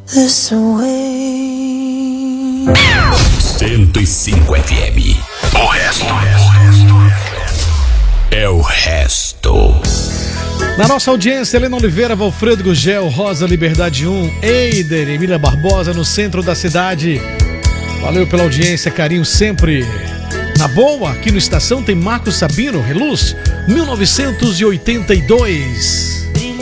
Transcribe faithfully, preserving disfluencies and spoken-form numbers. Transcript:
this way. cento e cinco F M. O resto é o resto. Na nossa audiência, Helena Oliveira, Valfredo Gugel, Rosa Liberdade um, Eider, Emília Barbosa, no centro da cidade. Valeu pela audiência, carinho sempre. Na boa, aqui no Estação tem Marcos Sabino, Reluz, mil novecentos e oitenta e dois.